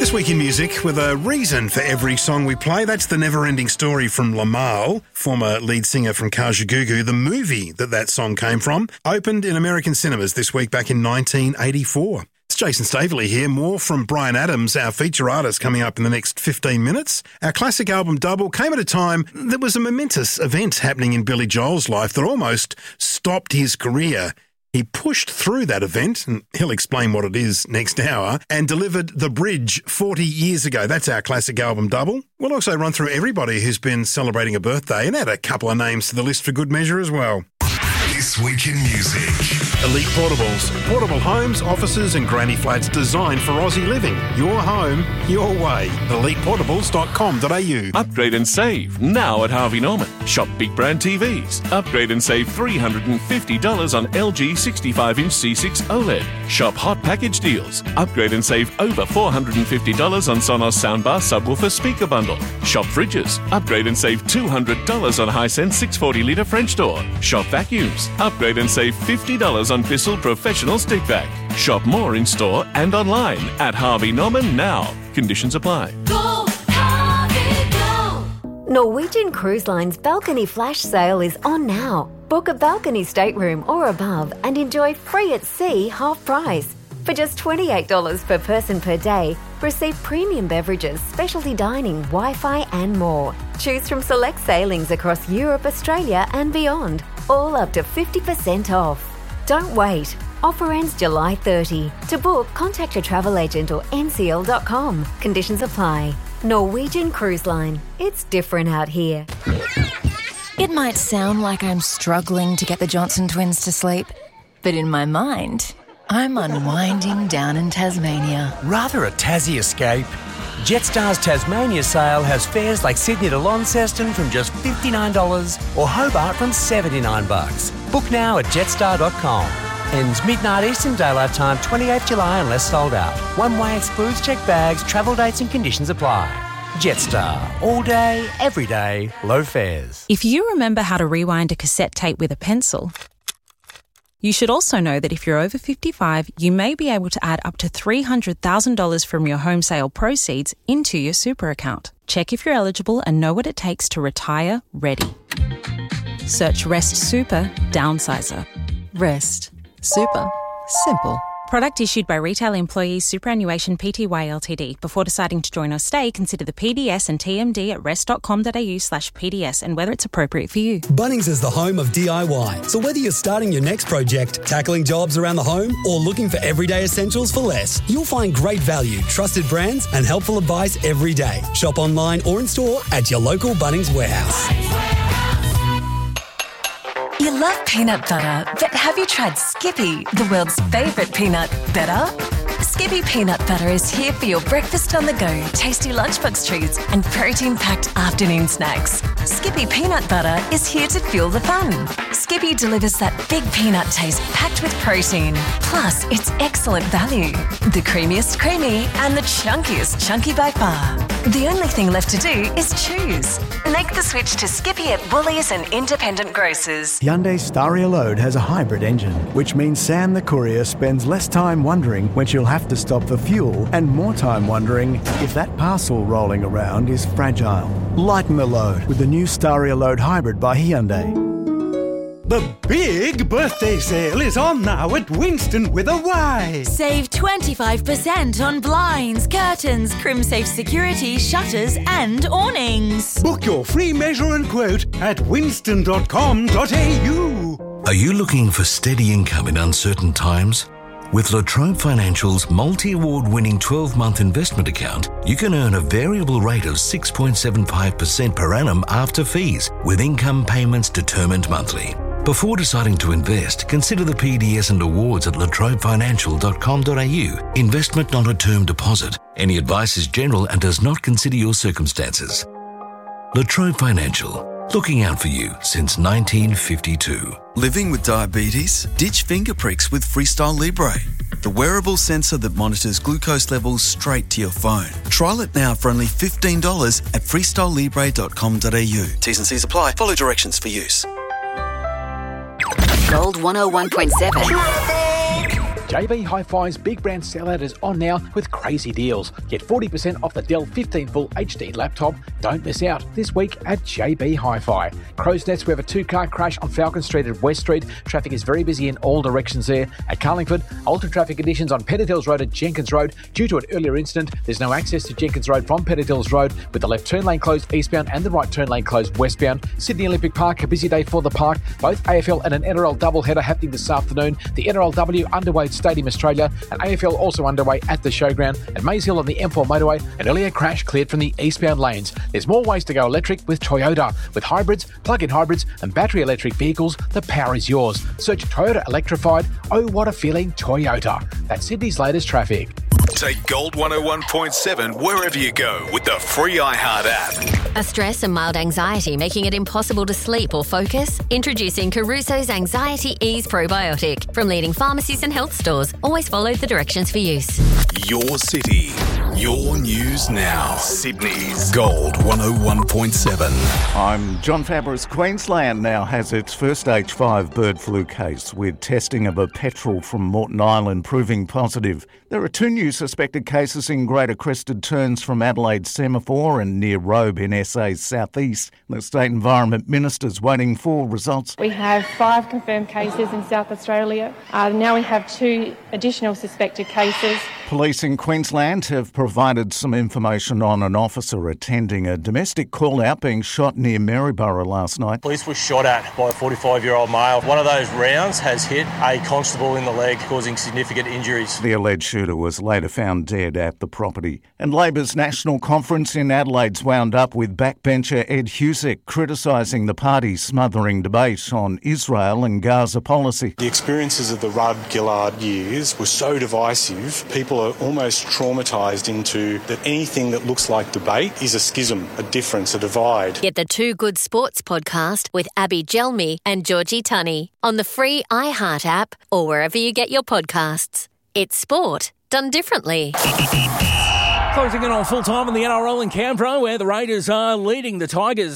This week in music, with a reason for every song we play, that's The Never-Ending Story from Lamal, former lead singer from Kajagoogoo. The movie that song came from opened in American cinemas this week back in 1984. It's Jason Staveley here. More from Bryan Adams, our feature artist, coming up in the next 15 minutes. Our classic album Double came at a time that was a momentous event happening in Billy Joel's life that almost stopped his career. He pushed through that event, and he'll explain what it is next hour, and delivered The Bridge 40 years ago. That's our classic album Double. We'll also run through everybody who's been celebrating a birthday and add a couple of names to the list for good measure as well. This week in music. Elite Portables. Portable homes, offices and granny flats designed for Aussie living. Your home, your way. ElitePortables.com.au. Upgrade and save now at Harvey Norman. Shop big brand TVs. Upgrade and save $350 on LG 65-inch C6 OLED. Shop hot package deals. Upgrade and save over $450 on Sonos soundbar subwoofer speaker bundle. Shop fridges. Upgrade and save $200 on Hisense 640-litre French door. Shop vacuums. Upgrade and save $50 on Bissell Professional Stick Vac. Shop more in store and online at Harvey Norman now. Conditions apply. Go, Harvey, go! Norwegian Cruise Line's balcony flash sale is on now. Book a balcony stateroom or above and enjoy free at sea half price. For just $28 per person per day, receive premium beverages, specialty dining, Wi-Fi and more. Choose from select sailings across Europe, Australia and beyond, all up to 50% off. Don't wait. Offer ends July 30. To book, contact your travel agent or ncl.com. Conditions apply. Norwegian Cruise Line. It's different out here. It might sound like I'm struggling to get the Johnson twins to sleep, but in my mind, I'm unwinding down in Tasmania. Rather a Tassie escape? Jetstar's Tasmania sale has fares like Sydney to Launceston from just $59 or Hobart from $79. Book now at jetstar.com. Ends midnight Eastern Daylight Time, 28th July unless sold out. One way excludes checked bags, travel dates and conditions apply. Jetstar. All day, every day, low fares. If you remember how to rewind a cassette tape with a pencil, you should also know that if you're over 55, you may be able to add up to $300,000 from your home sale proceeds into your super account. Check if you're eligible and know what it takes to retire ready. Search Rest Super Downsizer. Rest Super Simple. Product issued by Retail Employees Superannuation Pty Ltd. Before deciding to join or stay, consider the PDS and TMD at rest.com.au/PDS and whether it's appropriate for you. Bunnings is the home of DIY. So whether you're starting your next project, tackling jobs around the home, or looking for everyday essentials for less, you'll find great value, trusted brands, and helpful advice every day. Shop online or in store at your local Bunnings warehouse. You love peanut butter, but have you tried Skippy, the world's favourite peanut butter? Skippy peanut butter is here for your breakfast on the go, tasty lunchbox treats and protein-packed afternoon snacks. Skippy peanut butter is here to fuel the fun. Skippy delivers that big peanut taste packed with protein. Plus, it's excellent value. The creamiest creamy and the chunkiest chunky by far. The only thing left to do is choose. Make the switch to Skippy at Woolies and independent grocers. Hyundai Staria Load has a hybrid engine, which means Sam the courier spends less time wondering when she'll have to stop for fuel and more time wondering if that parcel rolling around is fragile. Lighten the load with the new Staria Load Hybrid by Hyundai. The big birthday sale is on now at Winston with a Y. Save 25% on blinds, curtains, CrimSafe security, shutters and awnings. Book your free measure and quote at winston.com.au. Are you looking for steady income in uncertain times? With La Trobe Financial's multi-award-winning 12-month investment account, you can earn a variable rate of 6.75% per annum after fees, with income payments determined monthly. Before deciding to invest, consider the PDS and awards at latrobefinancial.com.au. Investment not a term deposit. Any advice is general and does not consider your circumstances. La Trobe Financial, looking out for you since 1952. Living with diabetes? Ditch finger pricks with Freestyle Libre, the wearable sensor that monitors glucose levels straight to your phone. Trial it now for only $15 at freestylelibre.com.au. T's and C's apply. Follow directions for use. Gold 101.7. JB Hi-Fi's Big Brand Sellout is on now with crazy deals. Get 40% off the Dell 15 Full HD laptop. Don't miss out this week at JB Hi-Fi. Crow's Nest, we have a two-car crash on Falcon Street at West Street. Traffic is very busy in all directions there. At Carlingford, altered traffic conditions on Pettit Hills Road at Jenkins Road. Due to an earlier incident, there's no access to Jenkins Road from Pettit Hills Road, with the left turn lane closed eastbound and the right turn lane closed westbound. Sydney Olympic Park, a busy day for the park. Both AFL and an NRL doubleheader happening this afternoon. The NRLW underway at Stadium Australia, and AFL also underway at the showground. At Maze Hill on the M4 motorway, an earlier crash cleared from the eastbound lanes. There's more ways to go electric with Toyota. With hybrids, plug-in hybrids and battery electric vehicles, the power is yours. Search Toyota Electrified. Oh, what a feeling, Toyota. That's Sydney's latest traffic. Take Gold 101.7 wherever you go with the free iHeart app. Are stress and mild anxiety making it impossible to sleep or focus? Introducing Caruso's Anxiety Ease Probiotic from leading pharmacies and health stores. Always follow the directions for use. Your city, your news now. Sydney's Gold 101.7. I'm John Fabris. Queensland now has its first H5 bird flu case, with testing of a petrel from Moreton Island proving positive. There are 2 new suspected cases in Greater Crested Turns from Adelaide Semaphore and near Robe in SA's southeast. The State Environment Minister's waiting for results. We have 5 confirmed cases in South Australia. Now we have 2 additional suspected cases. Police in Queensland have provided some information on an officer attending a domestic call-out being shot near Maryborough last night. Police were shot at by a 45-year-old male. One of those rounds has hit a constable in the leg, causing significant injuries. The alleged shooter was later found dead at the property. And Labor's National Conference in Adelaide's wound up with backbencher Ed Husick criticising the party's smothering debate on Israel and Gaza policy. The experiences of the Rudd-Gillard years were so divisive, people are almost traumatised into that anything that looks like debate is a schism, a difference, a divide. Get the Too Good Sports podcast with Abby Gelmi and Georgie Tunney on the free iHeart app or wherever you get your podcasts. It's sport done differently. Closing in on full time in the NRL in Canberra, where the Raiders are leading the Tigers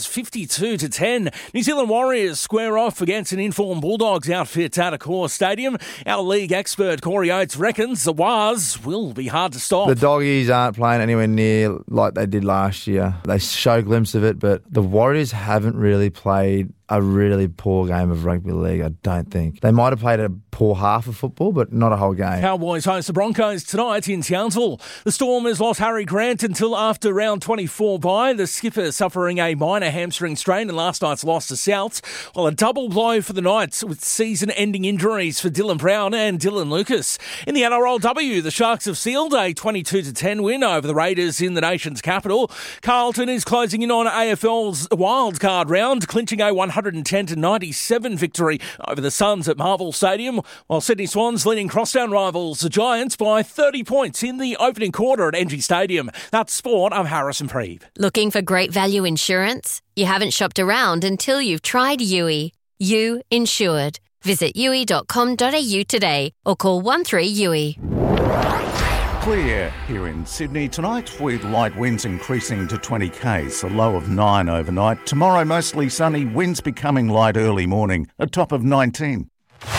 52-10. New Zealand Warriors square off against an informed Bulldogs outfit at Accor Stadium. Our league expert Corey Oates reckons the Wars will be hard to stop. The Doggies aren't playing anywhere near like they did last year. They show a glimpse of it, but the Warriors haven't really played a really poor game of rugby league, I don't think. They might have played a poor half of football, but not a whole game. Cowboys host the Broncos tonight in Townsville. The Stormers lost Harry Grant until after round 24 bye. The skipper suffering a minor hamstring strain in last night's loss to Souths, while a double blow for the Knights with season-ending injuries for Dylan Brown and Dylan Lucas. In the NRLW, the Sharks have sealed a 22-10 win over the Raiders in the nation's capital. Carlton is closing in on AFL's wildcard round, clinching a 110-97 victory over the Suns at Marvel Stadium, while Sydney Swans leading crosstown rivals the Giants by 30 points in the opening quarter at NG Stadium. That's sport. I'm Harrison Preeve. Looking for great value insurance? You haven't shopped around until you've tried Yui. You Insured. Visit yui.com.au today or call 13-YUI. Clear here in Sydney tonight, with light winds increasing to 20 k's, a low of 9 overnight. Tomorrow mostly sunny, winds becoming light early morning, a top of 19.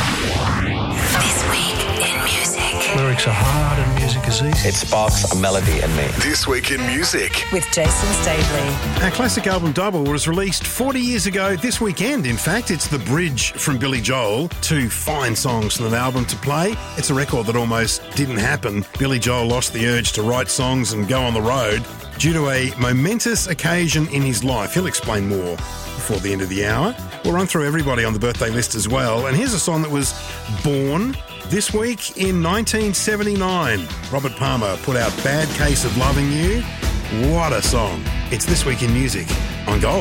This week in music. Lyrics are hard and music is easy. It sparks a melody in me. This week in music. With Jason Stavely. Our classic album Double was released 40 years ago this weekend. In fact, it's the bridge from Billy Joel. 2 fine songs from an album to play. It's a record that almost didn't happen. Billy Joel lost the urge to write songs and go on the road due to a momentous occasion in his life. He'll explain more before the end of the hour. We'll run through everybody on the birthday list as well. And here's a song that was born this week in 1979. Robert Palmer put out Bad Case of Loving You. What a song. It's This Week in Music on Gold.